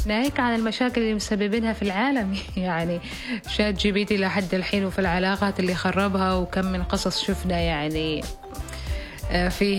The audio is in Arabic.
ناهيك عن المشاكل اللي مسببينها في العالم. يعني شات جي بي تي لحد الحين وفي العلاقات اللي خربها، وكم من قصص شفنا يعني فيه